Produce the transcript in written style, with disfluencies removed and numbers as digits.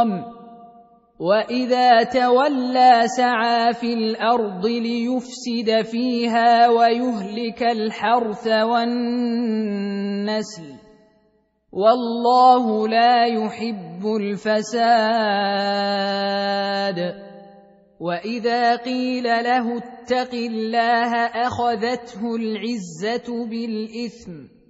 وإذا تولى سعى في الأرض ليفسد فيها ويهلك الحرث والنسل والله لا يحب الفساد. وإذا قيل له اتق الله أخذته العزة بالإثم